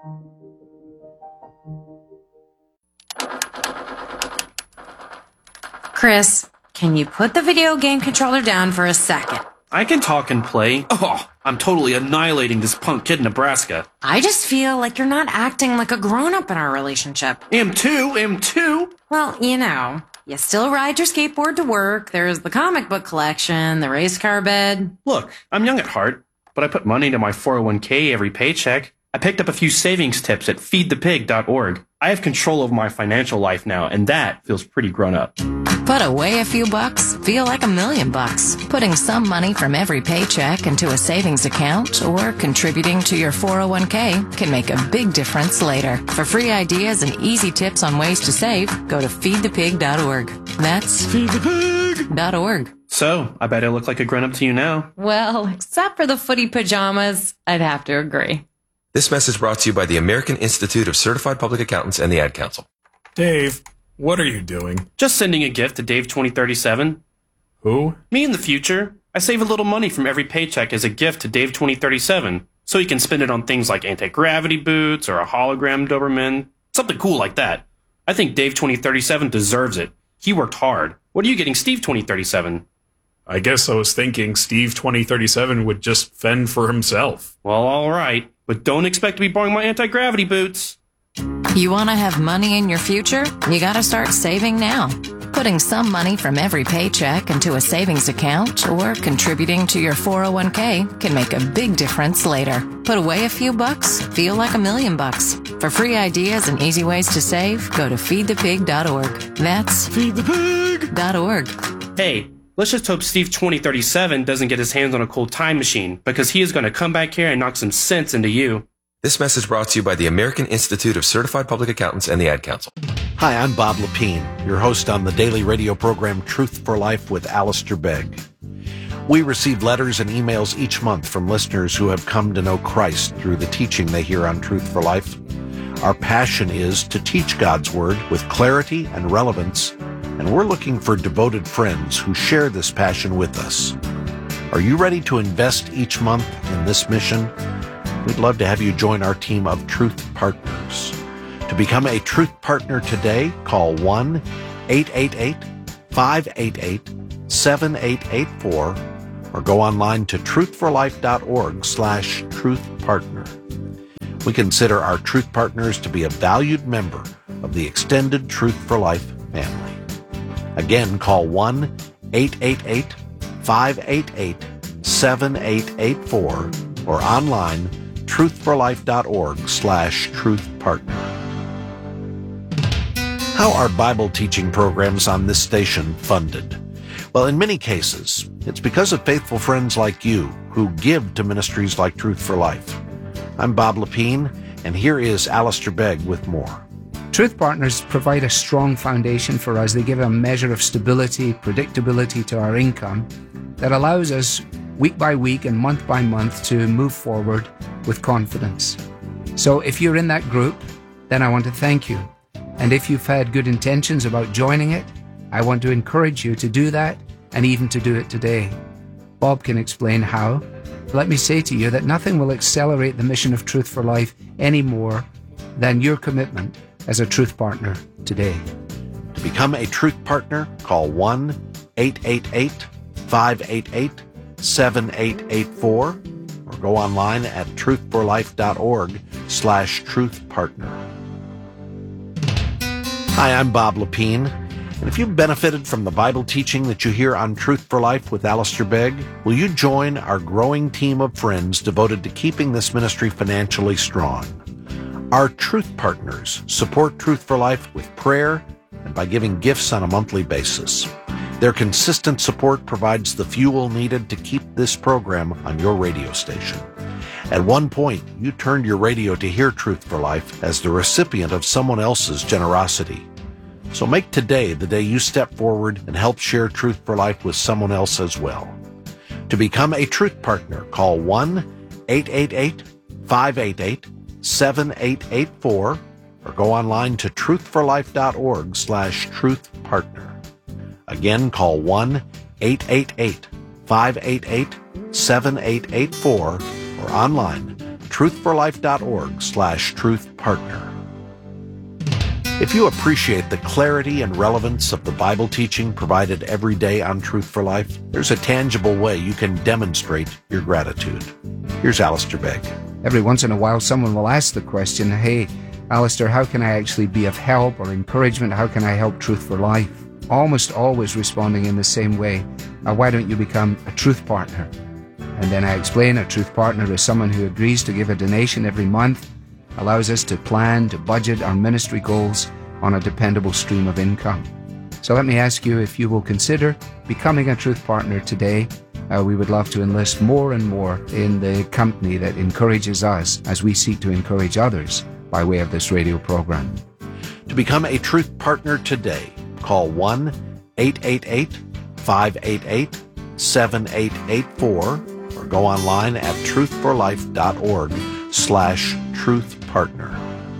Chris, can you put the video game controller down for a second? I can talk and play. Oh, I'm totally annihilating this punk kid in Nebraska. I just feel like you're not acting like a grown-up in our relationship. Am too. Well, you still ride your skateboard to work, there's the comic book collection, the race car bed. Look, I'm young at heart, but I put money into my 401k every paycheck. I picked up a few savings tips at feedthepig.org. I have control of my financial life now, and that feels pretty grown up. Put away a few bucks, feel like $1 million. Putting some money from every paycheck into a savings account or contributing to your 401k can make a big difference later. For free ideas and easy tips on ways to save, go to feedthepig.org. That's feedthepig.org. So, I bet I look like a grown-up to you now. Well, except for the footy pajamas, I'd have to agree. This message brought to you by the American Institute of Certified Public Accountants and the Ad Council. Dave, what are you doing? Just sending a gift to Dave 2037. Who? Me in the future. I save a little money from every paycheck as a gift to Dave 2037, so he can spend it on things like anti-gravity boots or a hologram Doberman, something cool like that. I think Dave 2037 deserves it. He worked hard. What are you getting Steve 2037? I guess I was thinking Steve 2037 would just fend for himself. Well, all right, but don't expect to be borrowing my anti-gravity boots. You want to have money in your future? You got to start saving now. Putting some money from every paycheck into a savings account or contributing to your 401k can make a big difference later. Put away a few bucks, feel like $1 million. For free ideas and easy ways to save, go to feedthepig.org. That's feedthepig.org. Hey, let's just hope Steve 2037 doesn't get his hands on a cool time machine, because he is going to come back here and knock some sense into you. This message brought to you by the American Institute of Certified Public Accountants and the Ad Council. Hi, I'm Bob Lepine, your host on the daily radio program Truth for Life with Alistair Begg. We receive letters and emails each month from listeners who have come to know Christ through the teaching they hear on Truth for Life. Our passion is to teach God's Word with clarity and relevance, and we're looking for devoted friends who share this passion with us. Are you ready to invest each month in this mission? we'd love to have you join our team of Truth Partners. To become a Truth Partner today, call 1-888-588-7884 or go online to truthforlife.org/truthpartner. We consider our Truth Partners to be a valued member of the extended Truth for Life family. Again, call 1-888-588-7884 or online truthforlife.org/truthpartner. How are Bible teaching programs on this station funded? Well, in many cases, it's because of faithful friends like you who give to ministries like Truth for Life. I'm Bob Lepine, and here is Alistair Begg with more. Truth Partners provide a strong foundation for us. They give a measure of stability, predictability to our income that allows us week by week and month by month to move forward with confidence. So if you're in that group, then I want to thank you. And if you've had good intentions about joining it, I want to encourage you to do that and even to do it today. Bob can explain how. Let me say to you that nothing will accelerate the mission of Truth for Life any more than your commitment as a Truth Partner today. To become a Truth Partner, call 1-888-588-7884 or go online at truthforlife.org/truthpartner. Hi, I'm Bob Lepine, and if you've benefited from the Bible teaching that you hear on Truth for Life with Alistair Begg, will you join our growing team of friends devoted to keeping this ministry financially strong? Our Truth Partners support Truth for Life with prayer and by giving gifts on a monthly basis. Their consistent support provides the fuel needed to keep this program on your radio station. At one point, you turned your radio to hear Truth for Life as the recipient of someone else's generosity. So make today the day you step forward and help share Truth for Life with someone else as well. To become a Truth Partner, call 1-888-588-7884 or go online to truthforlife.org/truthpartner. Again, call 1-888-588-7884 or online truthforlife.org/truthpartner. If you appreciate the clarity and relevance of the Bible teaching provided every day on Truth for Life, there's a tangible way you can demonstrate your gratitude. Here's Alistair Begg. Every once in a while, someone will ask the question, hey, Alistair, how can I actually be of help or encouragement? How can I help Truth for Life? Almost always responding in the same way. Why don't you become a Truth Partner? And then I explain a Truth Partner is someone who agrees to give a donation every month, allows us to plan, to budget our ministry goals on a dependable stream of income. So let me ask you if you will consider becoming a Truth Partner today. We would love to enlist more and more in the company that encourages us as we seek to encourage others by way of this radio program. To become a Truth Partner today, call 1-888-588-7884 or go online at truthforlife.org/truthpartner.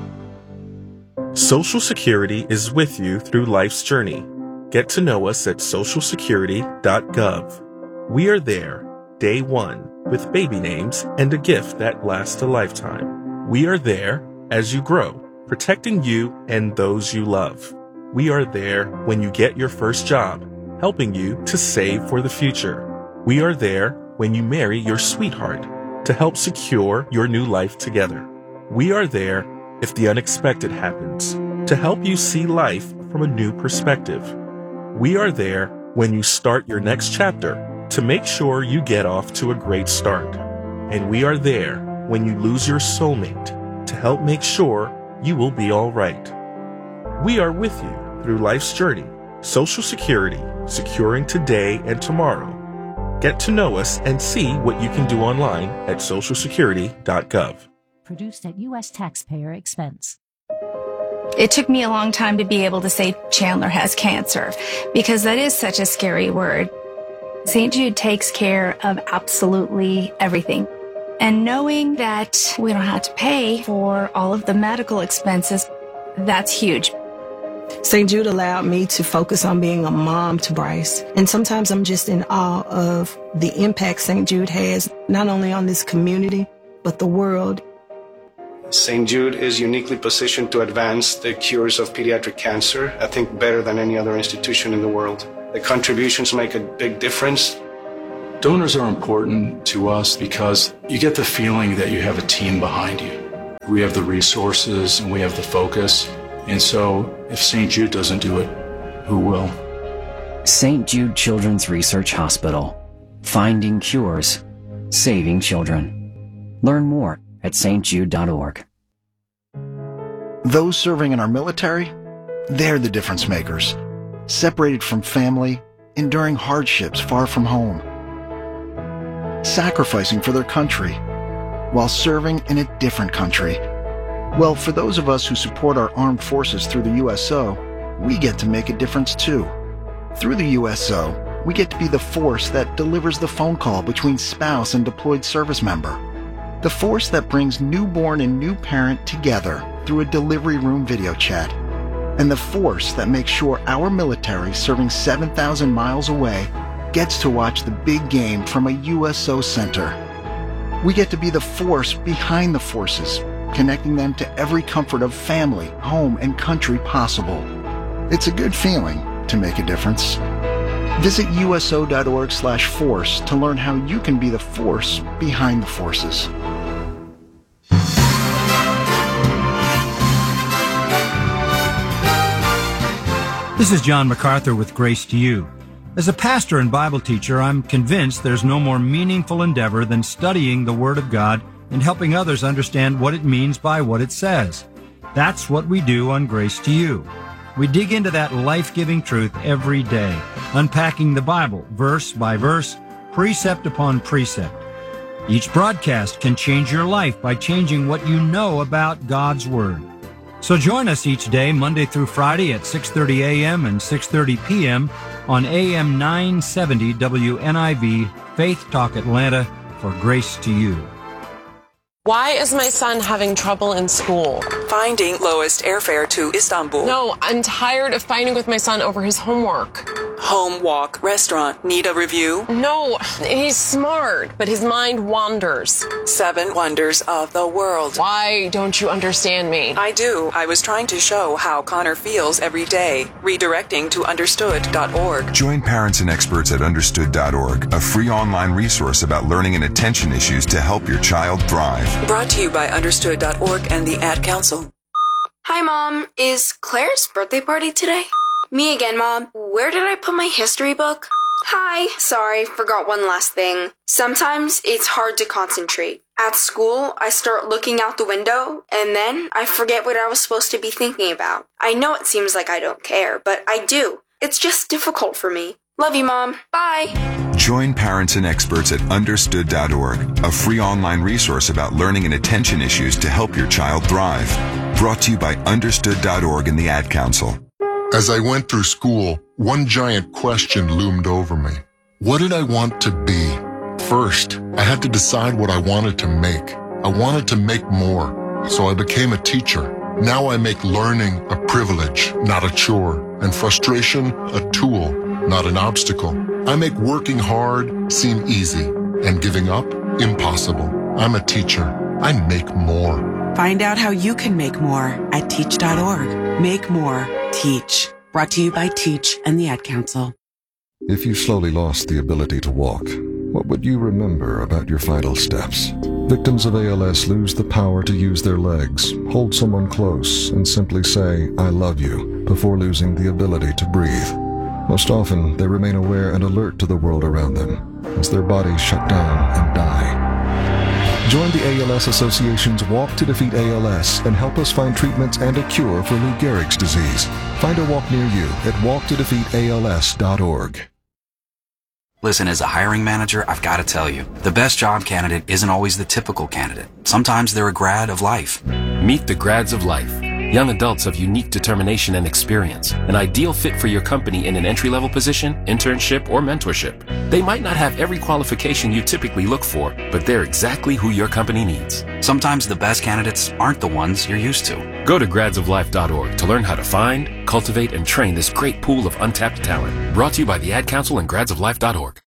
Social Security is with you through life's journey. Get to know us at socialsecurity.gov. We are there, day one, with baby names and a gift that lasts a lifetime. We are there as you grow, protecting you and those you love. We are there when you get your first job, helping you to save for the future. We are there when you marry your sweetheart, to help secure your new life together. We are there if the unexpected happens, to help you see life from a new perspective. We are there when you start your next chapter, to make sure you get off to a great start. And we are there when you lose your soulmate, to help make sure you will be all right. We are with you through life's journey. Social Security, securing today and tomorrow. Get to know us and see what you can do online at socialsecurity.gov. Produced at U.S. taxpayer expense. It took me a long time to be able to say Chandler has cancer, because that is such a scary word. St. Jude takes care of absolutely everything. And knowing that we don't have to pay for all of the medical expenses, that's huge. St. Jude allowed me to focus on being a mom to Bryce. And sometimes I'm just in awe of the impact St. Jude has, not only on this community, but the world. St. Jude is uniquely positioned to advance the cures of pediatric cancer, I think better than any other institution in the world. The contributions make a big difference. Donors are important to us because you get the feeling that you have a team behind you. We have the resources and we have the focus. And so if St. Jude doesn't do it, who will? St. Jude Children's Research Hospital. Finding cures. Saving children. Learn more at stjude.org. Those serving in our military, they're the difference makers. Separated from family, enduring hardships far from home. Sacrificing for their country, while serving in a different country. Well, for those of us who support our armed forces through the USO, we get to make a difference too. Through the USO, we get to be the force that delivers the phone call between spouse and deployed service member. The force that brings newborn and new parent together through a delivery room video chat. And the force that makes sure our military serving 7,000 miles away gets to watch the big game from a USO center. We get to be the force behind the forces, connecting them to every comfort of family, home, and country possible. It's a good feeling to make a difference. Visit uso.org/force to learn how you can be the force behind the forces. This is John MacArthur with Grace to You. As a pastor and Bible teacher, I'm convinced there's no more meaningful endeavor than studying the Word of God and helping others understand what it means by what it says. That's what we do on Grace to You. We dig into that life-giving truth every day, unpacking the Bible verse by verse, precept upon precept. Each broadcast can change your life by changing what you know about God's Word. So join us each day, Monday through Friday at 6:30 a.m. and 6:30 p.m. on AM 970 WNIV, Faith Talk Atlanta, for Grace to You. Why is my son having trouble in school? Finding lowest airfare to Istanbul. No, I'm tired of fighting with my son over his homework. Home, walk, restaurant. Need a review? No, he's smart, but his mind wanders. 7 wonders of the world. Why don't you understand me? I do. I was trying to show how Connor feels every day. Redirecting to understood.org. Join parents and experts at understood.org, a free online resource about learning and attention issues to help your child thrive. Brought to you by understood.org and the Ad Council. Hi, Mom. Is Claire's birthday party today? Me again, Mom. Where did I put my history book? Hi. Sorry, forgot one last thing. Sometimes it's hard to concentrate. At school, I start looking out the window, and then I forget what I was supposed to be thinking about. I know it seems like I don't care, but I do. It's just difficult for me. Love you, Mom. Bye. Join parents and experts at understood.org, a free online resource about learning and attention issues to help your child thrive. Brought to you by understood.org and the Ad Council. As I went through school, one giant question loomed over me. What did I want to be? First, I had to decide what I wanted to make. I wanted to make more, so I became a teacher. Now I make learning a privilege, not a chore, and frustration a tool, not an obstacle. I make working hard seem easy, and giving up impossible. I'm a teacher. I make more. Find out how you can make more at teach.org. Make more. Teach. Brought to you by Teach and the Ad Council. If you slowly lost the ability to walk, what would you remember about your vital steps? Victims of ALS lose the power to use their legs, hold someone close, and simply say, "I love you," before losing the ability to breathe. Most often, they remain aware and alert to the world around them as their bodies shut down and die. Join the ALS Association's Walk to Defeat ALS and help us find treatments and a cure for Lou Gehrig's disease. Find a walk near you at walktodefeatals.org. Listen, as a hiring manager, I've got to tell you, the best job candidate isn't always the typical candidate. Sometimes they're a grad of life. Meet the grads of life. Young adults of unique determination and experience, an ideal fit for your company in an entry-level position, internship, or mentorship. They might not have every qualification you typically look for, but they're exactly who your company needs. Sometimes the best candidates aren't the ones you're used to. Go to gradsoflife.org to learn how to find, cultivate, and train this great pool of untapped talent. Brought to you by the Ad Council and gradsoflife.org.